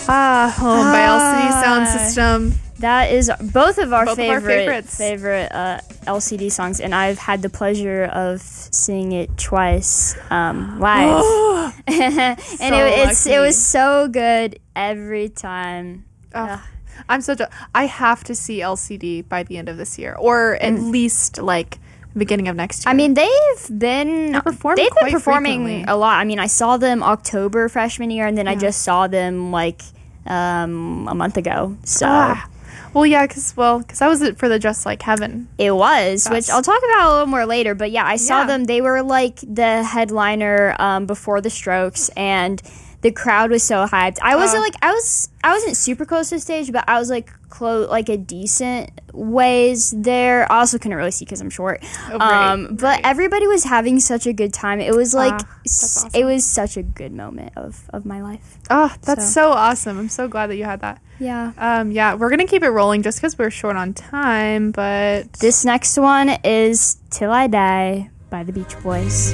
By LCD Sound System. That is both of our favorites. favorite LCD songs, and I've had the pleasure of seeing it twice live. And it was so good every time. I have to see LCD by the end of this year, or at least like beginning of next year. I mean, they've been performing frequently. a lot. I mean, I saw them October freshman year, and then I just saw them like a month ago. So. Well, yeah, because that was it for the Just Like Heaven. It was, which I'll talk about a little more later. But yeah, I saw them. They were like the headliner before the Strokes, and the crowd was so hyped. I wasn't super close to the stage, but I was like like a decent ways there. I also couldn't really see because I'm short. But everybody was having such a good time. It was like awesome. It was such a good moment of my life. That's so awesome. I'm so glad that you had that. Yeah. We're gonna keep it rolling just because we're short on time, but this next one is Till I Die by the Beach Boys.